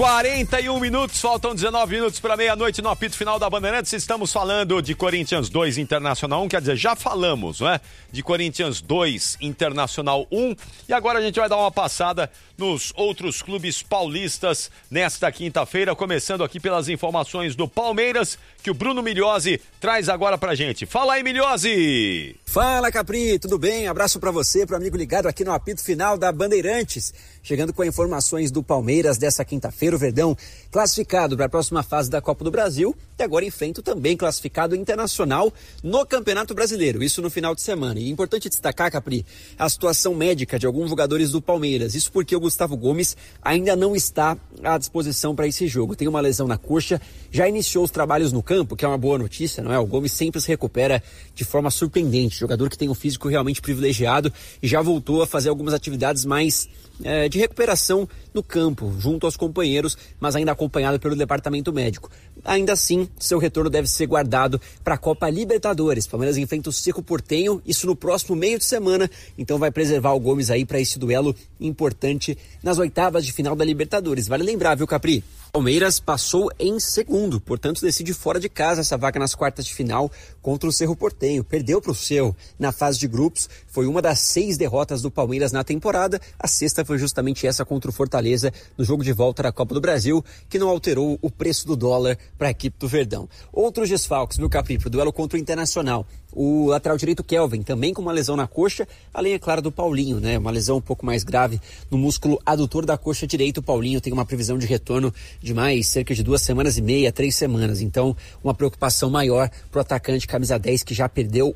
41 minutos, faltam 19 minutos para meia-noite no apito final da Bandeirantes. Estamos falando de Corinthians 2, Internacional 1, quer dizer, já falamos, não é? De Corinthians 2, Internacional 1. E agora a gente vai dar uma passada nos outros clubes paulistas nesta quinta-feira, começando aqui pelas informações do Palmeiras, que o Bruno Migliozzi traz agora pra gente. Fala aí, Migliozzi! Fala, Capri, tudo bem? Abraço pra você, pro amigo ligado aqui no apito final da Bandeirantes. Chegando com informações do Palmeiras dessa quinta-feira, o Verdão classificado para a próxima fase da Copa do Brasil e agora enfrenta também classificado internacional no Campeonato Brasileiro, isso no final de semana. E é importante destacar, Capri, a situação médica de alguns jogadores do Palmeiras, isso porque o Gustavo Gomes ainda não está à disposição para esse jogo. Tem uma lesão na coxa, já iniciou os trabalhos no campo, que é uma boa notícia, não é? O Gomes sempre se recupera de forma surpreendente, jogador que tem um físico realmente privilegiado e já voltou a fazer algumas atividades mais de recuperação no campo, junto aos companheiros, mas ainda acompanhado pelo departamento médico. Ainda assim, seu retorno deve ser guardado para a Copa Libertadores. Palmeiras enfrenta o Cerro Porteño, isso no próximo meio de semana, então vai preservar o Gomes aí para esse duelo importante nas oitavas de final da Libertadores. Vale lembrar, viu, Capri? Palmeiras passou em segundo, portanto decide fora de casa essa vaga nas quartas de final contra o Cerro Porteño. Perdeu para o Cerro na fase de grupos, foi uma das 6 derrotas do Palmeiras na temporada. A sexta foi justamente essa contra o Fortaleza no jogo de volta da Copa do Brasil, que não alterou o preço do dólar para a equipe do Verdão. Outros desfalques no Capri, pro duelo contra o Internacional. O lateral direito Kelvin, também com uma lesão na coxa, além, é claro, do Paulinho, né? Uma lesão um pouco mais grave no músculo adutor da coxa direita. O Paulinho tem uma previsão de retorno de mais cerca de 2 semanas e meia, 3 semanas. Então, uma preocupação maior pro atacante camisa 10, que já perdeu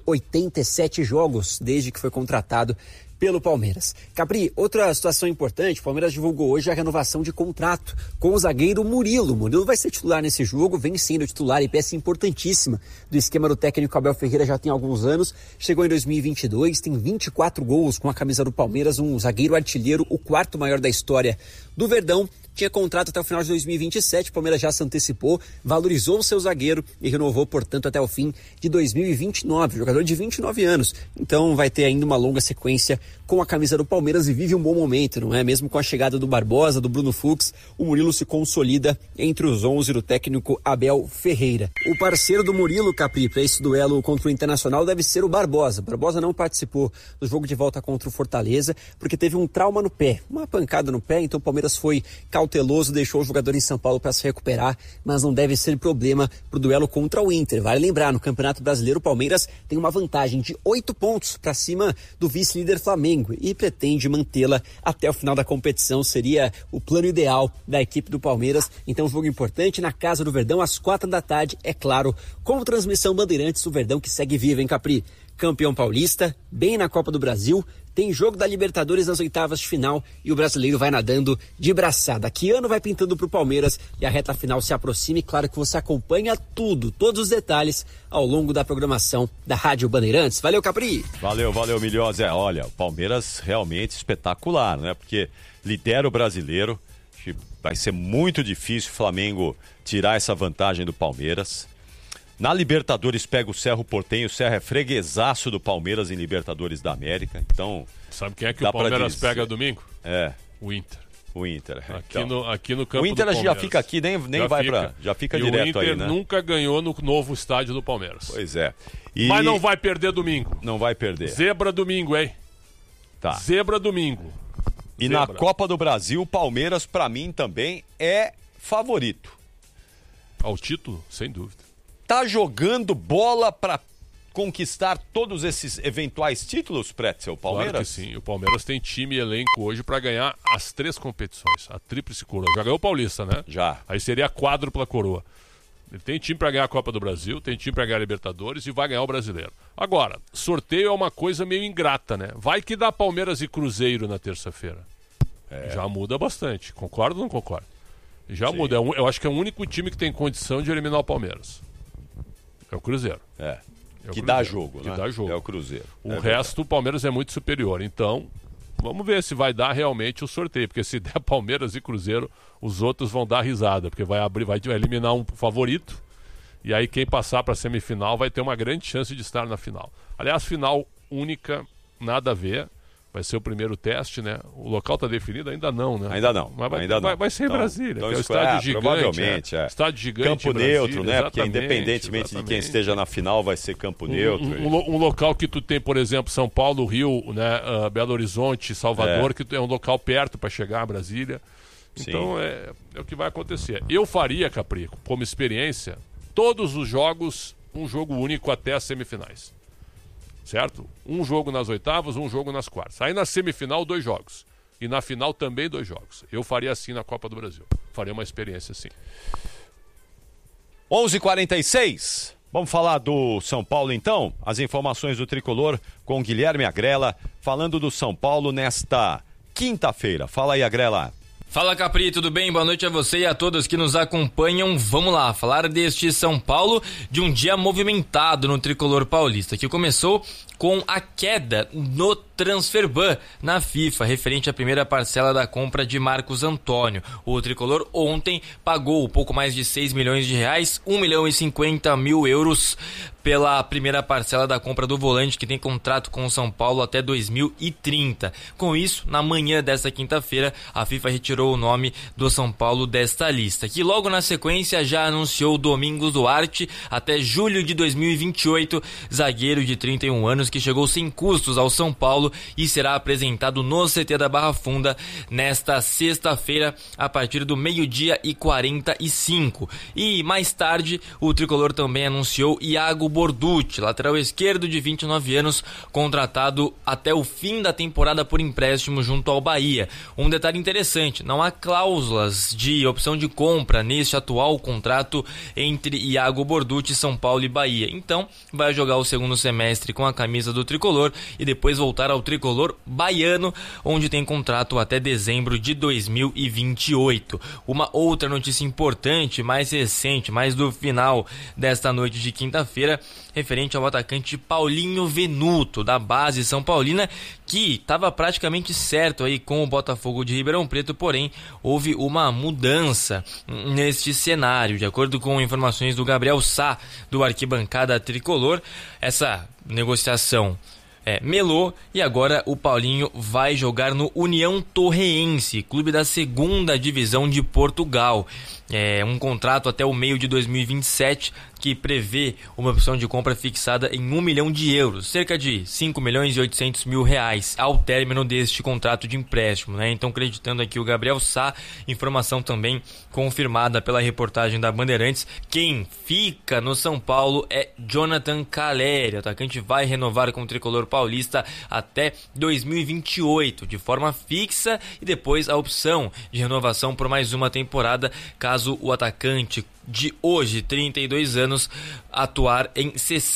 87 jogos desde que foi contratado pelo Palmeiras. Capri, outra situação importante, o Palmeiras divulgou hoje a renovação de contrato com o zagueiro Murilo. O Murilo vai ser titular nesse jogo, vem sendo titular e peça importantíssima do esquema do técnico Abel Ferreira já tem alguns anos. Chegou em 2022, tem 24 gols com a camisa do Palmeiras, um zagueiro artilheiro, o 4º maior da história do Verdão. Tinha contrato até o final de 2027, o Palmeiras já se antecipou, valorizou o seu zagueiro e renovou, portanto, até o fim de 2029, jogador de 29 anos. Então vai ter ainda uma longa sequência com a camisa do Palmeiras e vive um bom momento, não é? Mesmo com a chegada do Barbosa, do Bruno Fux, o Murilo se consolida entre os 11 do técnico Abel Ferreira. O parceiro do Murilo, Capri, para esse duelo contra o Internacional deve ser o Barbosa. Barbosa não participou do jogo de volta contra o Fortaleza porque teve um trauma no pé, uma pancada no pé, então o Palmeiras foi cauteloso, deixou o jogador em São Paulo para se recuperar, mas não deve ser problema pro duelo contra o Inter. Vale lembrar, no Campeonato Brasileiro o Palmeiras tem uma vantagem de 8 pontos para cima do vice-líder Flamengo e pretende mantê-la até o final da competição, seria o plano ideal da equipe do Palmeiras. Então, jogo importante na casa do Verdão às 4 da tarde, é claro, com transmissão Bandeirantes, o Verdão que segue vivo, hein, Capri? Campeão paulista, bem na Copa do Brasil, tem jogo da Libertadores nas oitavas de final e o brasileiro vai nadando de braçada. Que ano vai pintando pro Palmeiras e a reta final se aproxima, e claro que você acompanha tudo, todos os detalhes ao longo da programação da Rádio Bandeirantes. Valeu, Capri! Valeu, Migliozzi. Olha, o Palmeiras realmente espetacular, né? Porque lidera o brasileiro, vai ser muito difícil o Flamengo tirar essa vantagem do Palmeiras. Na Libertadores pega o Cerro Porteño, o Cerro é freguesaço do Palmeiras em Libertadores da América, então... Sabe quem é que o Palmeiras pega domingo? O Inter. O Inter. Aqui no campo o Inter do já fica aqui, nem vai pra... Já fica direto aí, né? O Inter nunca ganhou no novo estádio do Palmeiras. Pois é. Mas não vai perder domingo. Não vai perder. Zebra domingo, hein? Tá. Zebra domingo. E na Copa do Brasil, o Palmeiras, pra mim, também é favorito. Ao título? Sem dúvida. Tá jogando bola para conquistar todos esses eventuais títulos, Pretzel, Palmeiras? Claro que sim. O Palmeiras tem time e elenco hoje para ganhar as 3 competições, a tríplice coroa. Já ganhou o Paulista, né? Já. Aí seria a quádrupla coroa. Ele tem time para ganhar a Copa do Brasil, tem time para ganhar a Libertadores e vai ganhar o Brasileiro. Agora, sorteio é uma coisa meio ingrata, né? Vai que dá Palmeiras e Cruzeiro na terça-feira. Já muda bastante. Concorda ou não concorda? Já sim. Muda. Eu acho que é o único time que tem condição de eliminar o Palmeiras. É o Cruzeiro. Que dá jogo, né? Que dá jogo. É o Cruzeiro. O resto, o Palmeiras é muito superior. Então, vamos ver se vai dar realmente o sorteio. Porque se der Palmeiras e Cruzeiro, os outros vão dar risada. Porque vai eliminar um favorito. E aí quem passar para a semifinal vai ter uma grande chance de estar na final. Aliás, final única, nada a ver. Vai ser o primeiro teste, né? O local está definido? Ainda não, né? Ainda não. Mas ainda não. Vai ser em Brasília, então que é o estádio gigante. Provavelmente, Estádio gigante. Campo Brasília, neutro, né? Porque independentemente de quem esteja na final, vai ser campo neutro. Um local que tu tem, por exemplo, São Paulo, Rio, né? Belo Horizonte, Salvador, que é um local perto para chegar a Brasília. Então é o que vai acontecer. Eu faria, Caprico, como experiência, todos os jogos, um jogo único até as semifinais. Certo? Um jogo nas oitavas, um jogo nas quartas. Aí na semifinal, 2 jogos. E na final também 2 jogos. Eu faria assim na Copa do Brasil. Faria uma experiência assim. 11h46. Vamos falar do São Paulo então? As informações do Tricolor com Guilherme Agrela, falando do São Paulo nesta quinta-feira. Fala aí, Agrela. Fala, Capri, tudo bem? Boa noite a você e a todos que nos acompanham. Vamos lá, falar deste São Paulo, de um dia movimentado no Tricolor paulista, que começou com a queda no Transferban na FIFA, referente à primeira parcela da compra de Marcos Antônio. O Tricolor ontem pagou pouco mais de 6 milhões de reais, 1 milhão e 50 mil euros pela primeira parcela da compra do volante, que tem contrato com o São Paulo até 2030. Com isso, na manhã desta quinta-feira, a FIFA retirou o nome do São Paulo desta lista, que logo na sequência já anunciou Domingos Duarte até julho de 2028, zagueiro de 31 anos que chegou sem custos ao São Paulo e será apresentado no CT da Barra Funda nesta sexta-feira a partir do 12h45. E mais tarde, o Tricolor também anunciou Iago Borducci, lateral esquerdo de 29 anos, contratado até o fim da temporada por empréstimo junto ao Bahia. Um detalhe interessante, não há cláusulas de opção de compra neste atual contrato entre Iago Borducci, São Paulo e Bahia. Então, vai jogar o segundo semestre com a camisa do Tricolor e depois voltar ao Tricolor baiano, onde tem contrato até dezembro de 2028. Uma outra notícia importante, mais recente, mais do final desta noite de quinta-feira, referente ao atacante Paulinho Venuto, da base São Paulina, que estava praticamente certo aí com o Botafogo de Ribeirão Preto, porém houve uma mudança neste cenário. De acordo com informações do Gabriel Sá, do Arquibancada Tricolor, essa negociação melou e agora o Paulinho vai jogar no União Torreense, clube da 2ª divisão de Portugal. Um contrato até o meio de 2027 que prevê uma opção de compra fixada em 1 milhão de euros, cerca de 5 milhões e 800 mil reais ao término deste contrato de empréstimo, né? Então, acreditando aqui o Gabriel Sá, informação também confirmada pela reportagem da Bandeirantes, quem fica no São Paulo é Jonathan Caleri. O atacante vai renovar com o Tricolor paulista até 2028, de forma fixa, e depois a opção de renovação por mais uma temporada, caso o atacante de hoje, 32 anos, atuar em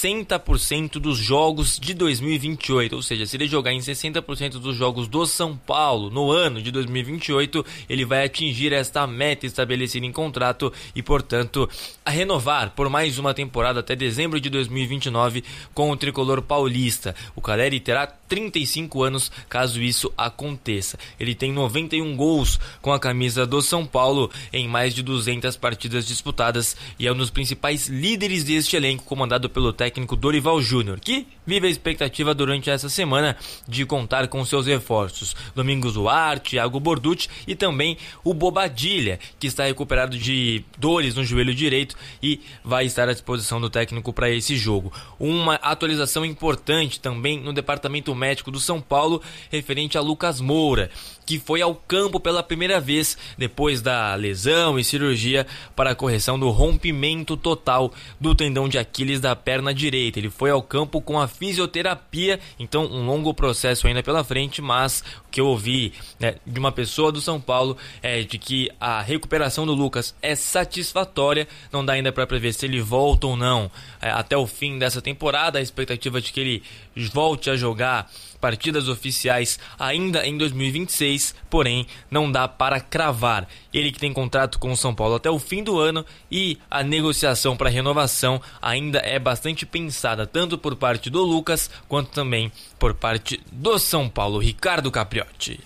60% dos jogos de 2028, ou seja, se ele jogar em 60% dos jogos do São Paulo no ano de 2028, ele vai atingir esta meta estabelecida em contrato e, portanto, a renovar por mais uma temporada até dezembro de 2029 com o Tricolor paulista. O Caleri terá 35 anos caso isso aconteça. Ele tem 91 gols com a camisa do São Paulo em mais de 200 partidas disputadas e é um dos principais líderes deste elenco, comandado pelo técnico Dorival Júnior, que vive a expectativa durante essa semana de contar com seus reforços. Domingos Duarte, Iago Borducci e também o Bobadilha, que está recuperado de dores no joelho direito e vai estar à disposição do técnico para esse jogo. Uma atualização importante também no departamento médico do São Paulo, referente a Lucas Moura, que foi ao campo pela primeira vez depois da lesão e cirurgia para a correção do rompimento total do tendão de Aquiles da perna direita. Ele foi ao campo com a fisioterapia, então um longo processo ainda pela frente, mas o que eu ouvi de uma pessoa do São Paulo é de que a recuperação do Lucas é satisfatória. Não dá ainda para prever se ele volta ou não até o fim dessa temporada. A expectativa de que ele volte a jogar partidas oficiais ainda em 2026, porém não dá para cravar. Ele que tem contrato com o São Paulo até o fim do ano e a negociação para renovação ainda é bastante pensada, tanto por parte do Lucas quanto também por parte do São Paulo. Ricardo Capriotti.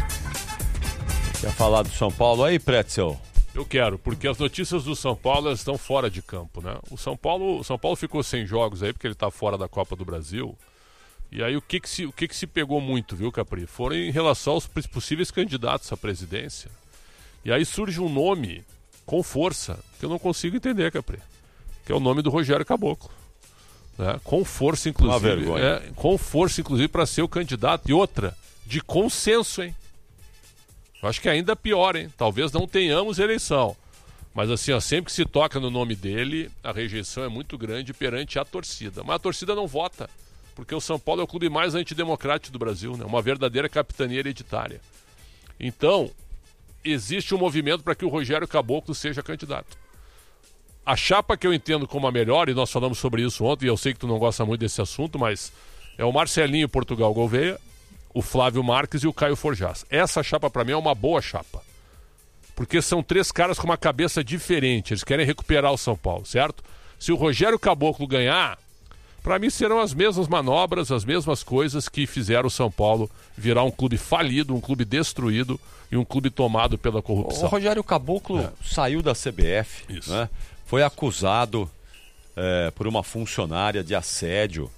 Quer falar do São Paulo aí, Pretzel? Eu quero, porque as notícias do São Paulo estão fora de campo, né? O São Paulo ficou sem jogos aí porque ele está fora da Copa do Brasil. E aí o que se pegou muito, viu, Capri? Foram em relação aos possíveis candidatos à presidência. E aí surge um nome com força que eu não consigo entender, Capri, que é o nome do Rogério Caboclo. Né? Com força, inclusive. Uma vergonha. Com força, inclusive, para ser o candidato. E outra, de consenso, hein? Eu acho que ainda pior, hein? Talvez não tenhamos eleição. Mas assim, ó, sempre que se toca no nome dele, a rejeição é muito grande perante a torcida. Mas a torcida não vota, porque o São Paulo é o clube mais antidemocrático do Brasil, né? Uma verdadeira capitania hereditária. Então, existe um movimento para que o Rogério Caboclo seja candidato. A chapa que eu entendo como a melhor, e nós falamos sobre isso ontem, e eu sei que tu não gosta muito desse assunto, mas é o Marcelinho Portugal Gouveia, o Flávio Marques e o Caio Forjás. Essa chapa para mim é uma boa chapa. Porque são 3 caras com uma cabeça diferente, eles querem recuperar o São Paulo, certo? Se o Rogério Caboclo ganhar, para mim serão as mesmas manobras, as mesmas coisas que fizeram o São Paulo virar um clube falido, um clube destruído e um clube tomado pela corrupção. O Rogério Caboclo saiu da CBF, Isso. Né? Foi acusado por uma funcionária de assédio.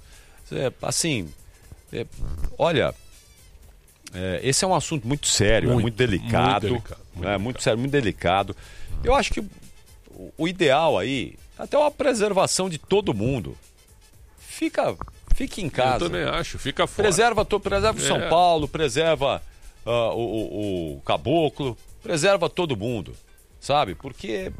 Olha, esse é um assunto muito sério, muito delicado. Muito sério, muito delicado. Eu acho que o ideal aí, até uma preservação de todo mundo. Fique em casa. Eu também acho, fica fora. Preserva o São Paulo, preserva o Caboclo, preserva todo mundo, sabe? Porque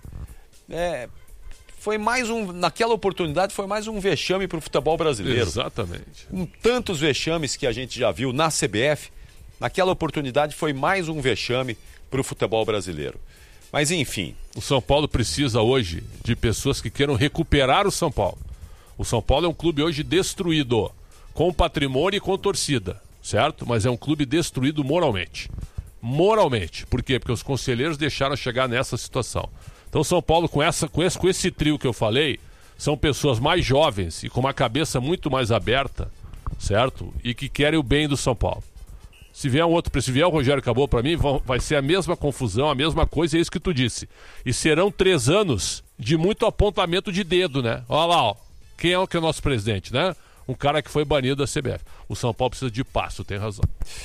foi mais naquela oportunidade foi mais um vexame para o futebol brasileiro. Exatamente. Com tantos vexames que a gente já viu na CBF, naquela oportunidade foi mais um vexame para o futebol brasileiro. Mas enfim. O São Paulo precisa hoje de pessoas que queiram recuperar o São Paulo. O São Paulo é um clube hoje destruído, com patrimônio e com torcida, certo? Mas é um clube destruído moralmente. Moralmente. Por quê? Porque os conselheiros deixaram chegar nessa situação. Então São Paulo, com esse trio que eu falei, são pessoas mais jovens e com uma cabeça muito mais aberta, certo? E que querem o bem do São Paulo. Se vier o Rogério Caboclo, para mim, vai ser a mesma confusão, a mesma coisa, é isso que tu disse. E serão 3 anos de muito apontamento de dedo, né? Olha lá, ó. Quem é o nosso presidente, né? Um cara que foi banido da CBF. O São Paulo precisa de passo, tem razão.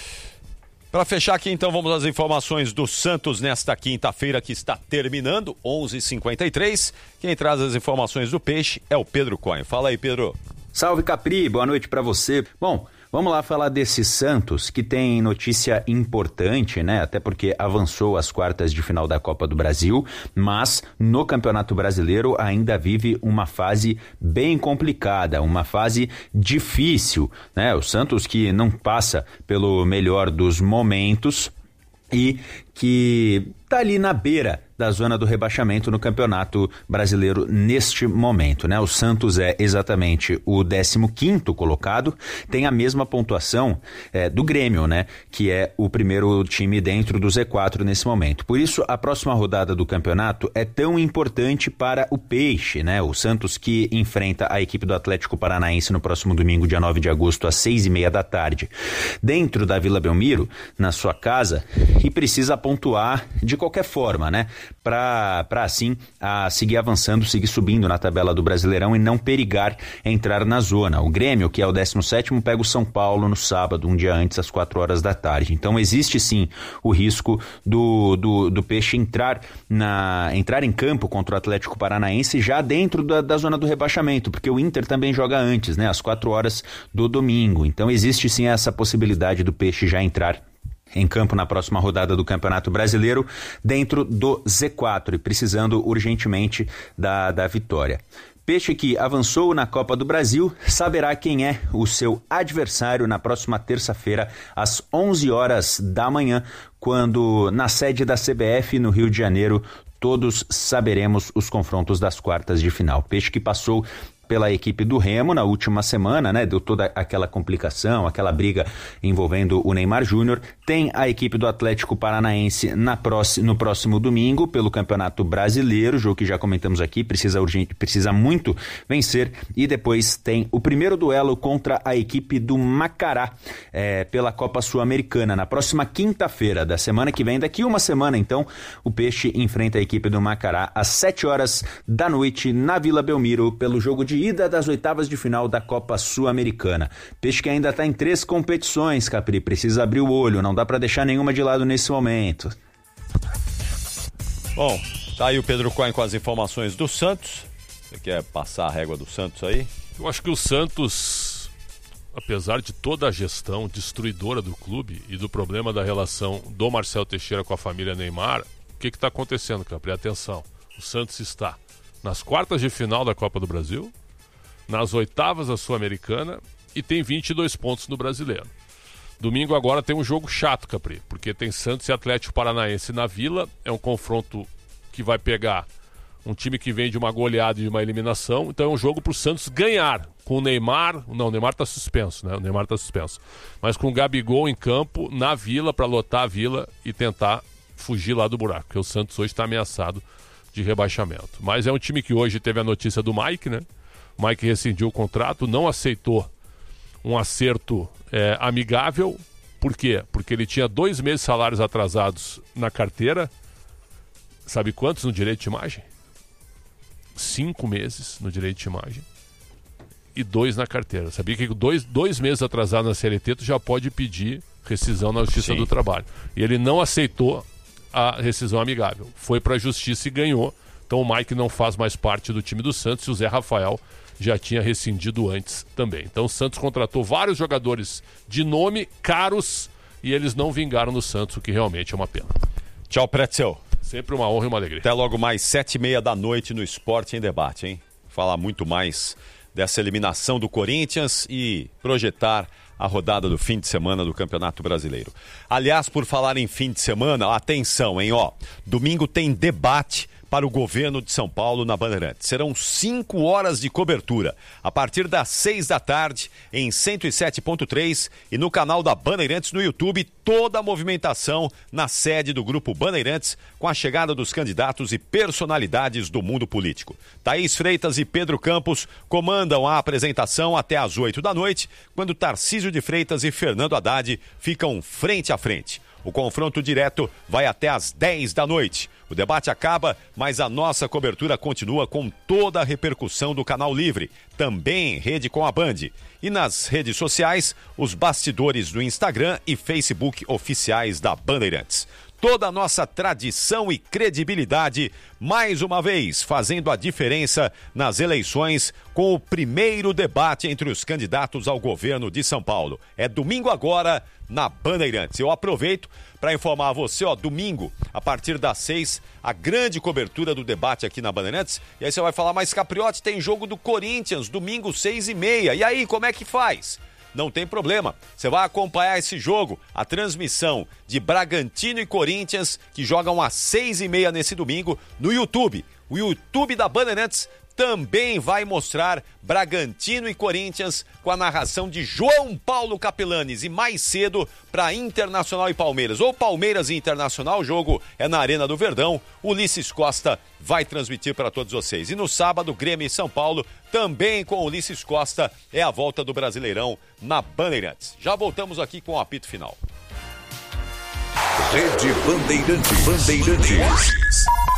Para fechar aqui, então, vamos às informações do Santos nesta quinta-feira que está terminando, 11h53. Quem traz as informações do Peixe é o Pedro Cohen. Fala aí, Pedro. Salve, Capri. Boa noite para você. Bom, vamos lá falar desse Santos, que tem notícia importante, né? Até porque avançou às quartas de final da Copa do Brasil, mas no Campeonato Brasileiro ainda vive uma fase bem complicada, uma fase difícil, né? O Santos que não passa pelo melhor dos momentos e que está ali na beira da zona do rebaixamento no Campeonato Brasileiro neste momento, né? O Santos é exatamente o 15º colocado, tem a mesma pontuação do Grêmio, né? Que é o primeiro time dentro do Z4 nesse momento. Por isso, a próxima rodada do campeonato é tão importante para o Peixe, né? O Santos que enfrenta a equipe do Atlético Paranaense no próximo domingo, dia 9 de agosto, às 6h30 da tarde, dentro da Vila Belmiro, na sua casa, e precisa pontuar de qualquer forma, né? Para assim seguir avançando, seguir subindo na tabela do Brasileirão e não perigar entrar na zona. O Grêmio, que é o 17º, pega o São Paulo no sábado, um dia antes, às 4 horas da tarde. Então existe sim o risco do Peixe entrar em campo contra o Atlético Paranaense já dentro da zona do rebaixamento, porque o Inter também joga antes, né? Às 4 horas do domingo. Então existe sim essa possibilidade do Peixe já entrar em campo na próxima rodada do Campeonato Brasileiro, dentro do Z4 e precisando urgentemente da vitória. Peixe que avançou na Copa do Brasil saberá quem é o seu adversário na próxima terça-feira, às 11 horas da manhã, quando na sede da CBF no Rio de Janeiro todos saberemos os confrontos das quartas de final. Peixe que passou pela equipe do Remo na última semana, né? Deu toda aquela complicação, aquela briga envolvendo o Neymar Júnior. Tem a equipe do Atlético Paranaense no próximo domingo pelo Campeonato Brasileiro, jogo que já comentamos aqui, precisa muito vencer. E depois tem o primeiro duelo contra a equipe do Macará pela Copa Sul-Americana, na próxima quinta-feira da semana que vem. Daqui uma semana, então, o Peixe enfrenta a equipe do Macará às 7 horas da noite na Vila Belmiro pelo jogo de de ida das oitavas de final da Copa Sul-Americana. Peixe que ainda está em 3 competições, Capri, precisa abrir o olho, não dá para deixar nenhuma de lado nesse momento. Bom, tá aí o Pedro Cohen com as informações do Santos. Você quer passar a régua do Santos aí? Eu acho que o Santos, apesar de toda a gestão destruidora do clube e do problema da relação do Marcelo Teixeira com a família Neymar, o que está acontecendo, Capri? Atenção, o Santos está nas quartas de final da Copa do Brasil, nas oitavas da Sul-Americana e tem 22 pontos no Brasileiro. Domingo agora tem um jogo chato, Capri, porque tem Santos e Atlético Paranaense na Vila, é um confronto que vai pegar um time que vem de uma goleada e de uma eliminação, então é um jogo para o Santos ganhar, com o Neymar, não, o Neymar está suspenso, né? O Neymar está suspenso, mas com o Gabigol em campo, na Vila, para lotar a Vila e tentar fugir lá do buraco, porque o Santos hoje está ameaçado de rebaixamento. Mas é um time que hoje teve a notícia do Mike, né? O Mike rescindiu o contrato, não aceitou um acerto amigável. Por quê? Porque ele tinha 2 meses de salários atrasados na carteira. Sabe quantos no direito de imagem? 5 meses no direito de imagem e 2 na carteira. Sabia que 2 meses atrasado na CLT tu já pode pedir rescisão na Justiça do Trabalho. E ele não aceitou a rescisão amigável. Foi para a Justiça e ganhou. Então o Mike não faz mais parte do time do Santos e o Zé Rafael já tinha rescindido antes também. Então o Santos contratou vários jogadores de nome, caros, e eles não vingaram no Santos, o que realmente é uma pena. Tchau, Pretzel. Sempre uma honra e uma alegria. Até logo mais 7h30 da noite no Esporte em Debate, hein? Falar muito mais dessa eliminação do Corinthians e projetar a rodada do fim de semana do Campeonato Brasileiro. Aliás, por falar em fim de semana, atenção, hein? Domingo tem debate para o governo de São Paulo na Bandeirantes. Serão 5 horas de cobertura, a partir das 6 da tarde, em 107.3 e no canal da Bandeirantes no YouTube, toda a movimentação na sede do Grupo Bandeirantes, com a chegada dos candidatos e personalidades do mundo político. Thaís Freitas e Pedro Campos comandam a apresentação até às 8 da noite, quando Tarcísio de Freitas e Fernando Haddad ficam frente a frente. O confronto direto vai até às 10 da noite. O debate acaba, mas a nossa cobertura continua com toda a repercussão do Canal Livre, também em rede com a Band. E nas redes sociais, os bastidores do Instagram e Facebook oficiais da Bandeirantes. Toda a nossa tradição e credibilidade, mais uma vez, fazendo a diferença nas eleições com o primeiro debate entre os candidatos ao governo de São Paulo. É domingo agora na Bandeirantes. Eu aproveito para informar você, domingo, a partir das 6, a grande cobertura do debate aqui na Bandeirantes. E aí você vai falar, mas Capriotti, tem jogo do Corinthians, domingo 6h30. E aí, como é que faz? Não tem problema, você vai acompanhar esse jogo, a transmissão de Bragantino e Corinthians, que jogam às 6h30 nesse domingo, no YouTube. O YouTube da Bandeirantes também vai mostrar Bragantino e Corinthians com a narração de João Paulo Capelanes e mais cedo para Internacional e Palmeiras. Ou Palmeiras e Internacional, o jogo é na Arena do Verdão. Ulisses Costa vai transmitir para todos vocês. E no sábado, Grêmio e São Paulo, também com Ulisses Costa, é a volta do Brasileirão na Bandeirantes. Já voltamos aqui com o apito final. Rede Bandeirantes.